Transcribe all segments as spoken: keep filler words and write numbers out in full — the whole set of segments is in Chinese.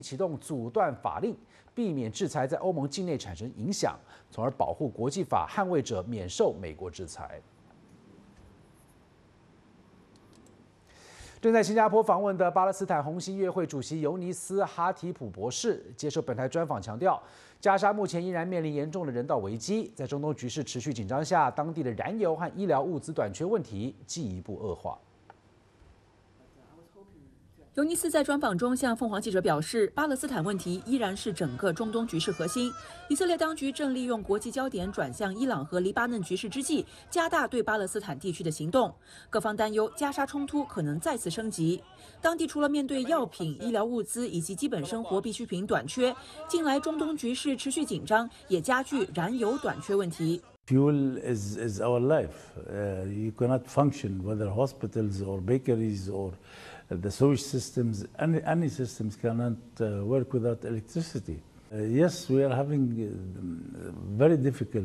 启动阻断法令，避免制裁在欧盟境内产生影响，从而保护国际法捍卫者免受美国制裁。正在新加坡访问的巴勒斯坦红新月会主席尤尼斯·哈提普博士接受本台专访强调，加沙目前依然面临严重的人道危机，在中东局势持续紧张下，当地的燃油和医疗物资短缺问题进一步恶化。 尤尼斯在专访中向凤凰记者表示，巴勒斯坦问题依然是整个中东局势核心。以色列当局正利用国际焦点转向伊朗和黎巴嫩局势之际，加大对巴勒斯坦地区的行动。各方担忧加沙冲突可能再次升级。当地除了面对药品、医疗物资以及基本生活必需品短缺，近来中东局势持续紧张，也加剧燃油短缺问题。 Fuel is, is our life. Uh, you cannot function, whether hospitals or bakeries or the sewage systems, any, any systems cannot uh, work without electricity. Uh, yes, we are having uh, very difficult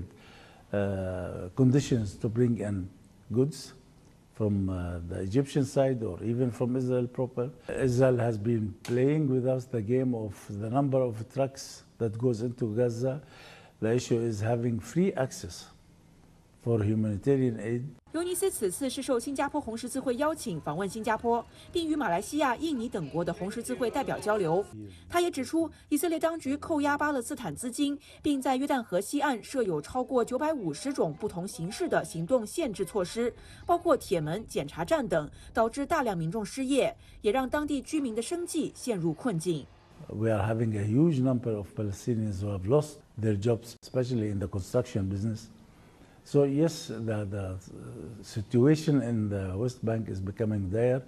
uh, conditions to bring in goods from uh, the Egyptian side or even from Israel proper. Israel has been playing with us the game of the number of trucks that goes into Gaza. The issue is having free access for humanitarian aid. 尤尼斯此次是受新加坡红十字会邀请访问新加坡，并与马来西亚、印尼等国的红十字会代表交流。他也指出，以色列当局扣押巴勒斯坦资金，并在约旦河西岸设有超过九百五十种不同形式的行动限制措施，包括铁门、检查站等，导致大量民众失业，也让当地居民的生计陷入困境。 We are having a huge number of Palestinians who have lost their jobs, especially in the construction business. So yes, the, the situation in the West Bank is becoming dire.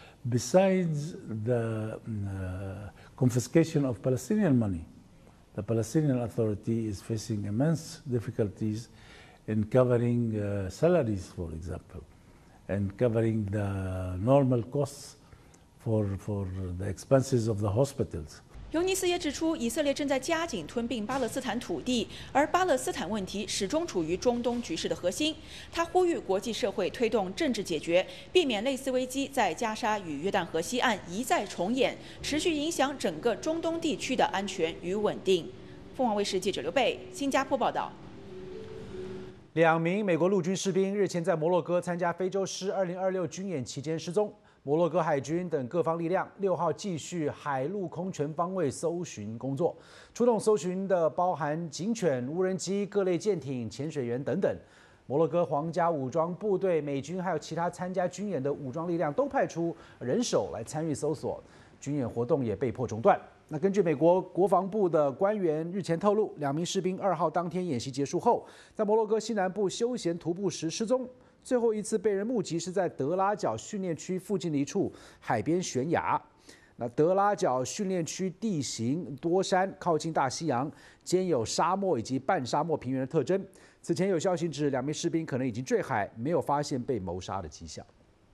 Besides the uh, confiscation of Palestinian money, the Palestinian Authority is facing immense difficulties in covering uh, salaries, for example, and covering the normal costs for, for the expenses of the hospitals. 尤尼斯也指出，以色列正在加紧吞并巴勒斯坦土地，而巴勒斯坦问题始终处于中东局势的核心。他呼吁国际社会推动政治解决，避免类似危机在加沙与约旦河西岸一再重演，持续影响整个中东地区的安全与稳定。凤凰卫视记者刘贝，新加坡报道。 两名美国陆军士兵日前在摩洛哥参加非洲狮二零二六军演期间失踪。摩洛哥海军等各方力量六号继续海陆空全方位搜寻工作，出动搜寻的包含警犬、无人机、各类舰艇、潜水员等等。摩洛哥皇家武装部队、美军还有其他参加军演的武装力量都派出人手来参与搜索，军演活动也被迫中断。那根据美国国防部的官员日前透露，两名士兵二号当天演习结束后，在摩洛哥西南部休闲徒步时失踪。最后一次被人目击是在德拉角训练区附近的一处海边悬崖。那德拉角训练区地形多山，靠近大西洋，兼有沙漠以及半沙漠平原的特征。此前有消息指，两名士兵可能已经坠海，没有发现被谋杀的迹象。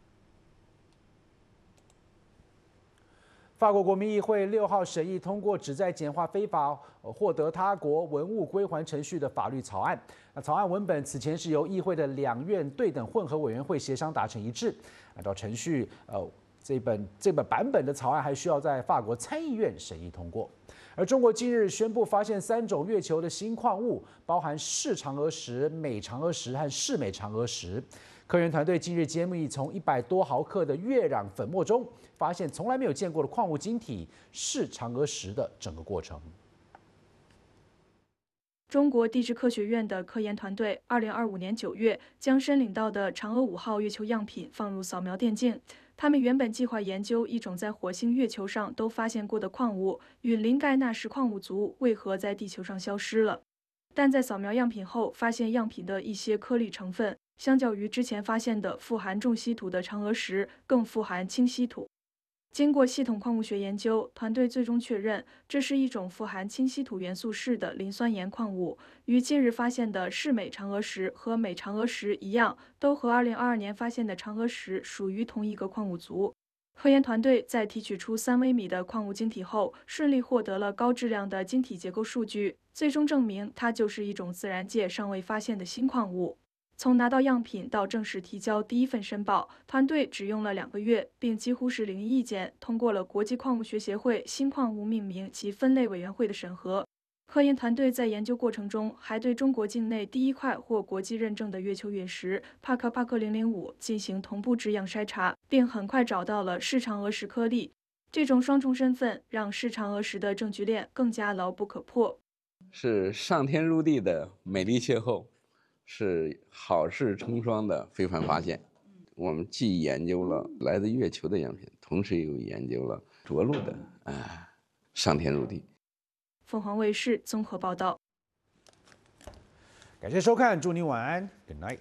法国国民议会六号审议通过旨在简化非法获得他国文物归还程序的法律草案。那草案文本此前是由议会的两院对等混合委员会协商达成一致。按照程序，呃，这本这本版本的草案还需要在法国参议院审议通过。而中国近日宣布发现三种月球的新矿物，包含视嫦娥石、美嫦娥石和视美嫦娥石。科研团队近日揭秘，从一百多毫克的月壤粉末中，发现从来没有见过的矿物晶体视嫦娥石的整个过程。 中国地质科学院的科研团队，二零二五年九月将申领到的嫦娥五号月球样品放入扫描电镜。他们原本计划研究一种在火星、月球上都发现过的矿物——陨磷钙钠石矿物族为何在地球上消失了。但在扫描样品后，发现样品的一些颗粒成分，相较于之前发现的富含重稀土的嫦娥石，更富含轻稀土。经过系统矿物学研究，团队最终确认，这是一种富含氢稀土元素铯的磷酸盐矿物，与近日发现的视美嫦娥石和美嫦娥石一样，都和二零二二年发现的嫦娥石属于同一个矿物族。科研团队在提取出三微米的矿物晶体后，顺利获得了高质量的晶体结构数据，最终证明它就是一种自然界尚未发现的新矿物。 从拿到样品到正式提交第一份申报，团队只用了两个月，并几乎是零意见通过了国际矿物学协会新矿物命名及分类委员会的审核。科研团队在研究过程中，还对中国境内第一块获国际认证的月球陨石帕克帕克零零五进行同步质样筛查，并很快找到了视嫦娥石颗粒。这种双重身份让视嫦娥石的证据链更加牢不可破。 是上天入地的美丽邂逅，是好事成双的非凡发现。我们既研究了来自月球的样品，同时又研究了着陆的啊、呃、上天入地。 凤凰卫视综合报道。 感谢收看，祝您晚安 ，Good night。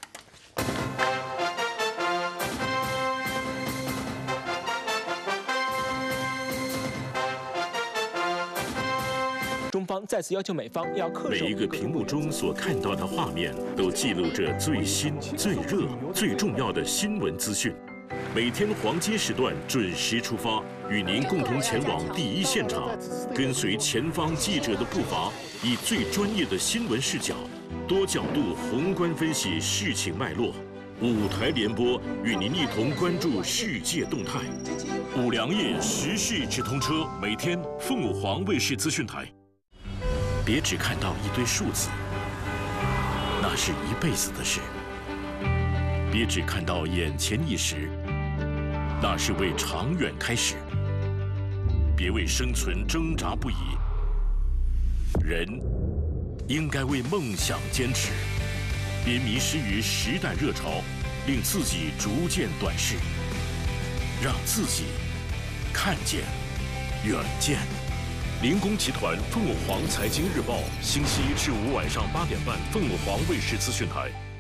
中方再次要求美方要恪守。 每一个屏幕中所看到的画面，都记录着最新、最热、最重要的新闻资讯。每天黄金时段准时出发，与您共同前往第一现场，跟随前方记者的步伐，以最专业的新闻视角，多角度宏观分析事情脉络。五台联播与您一同关注世界动态。五粮液时事直通车，每天凤舞凰卫视资讯台。别只看到一堆数字，那是一辈子的事。别只看到眼前一时，那是为长远开始。别为生存挣扎不已，人应该为梦想坚持。别迷失于时代热潮，令自己逐渐短视，让自己看见远见。林工集团凤舞凰财经日报，星期一至五晚上八点半，凤舞凰卫视资讯台。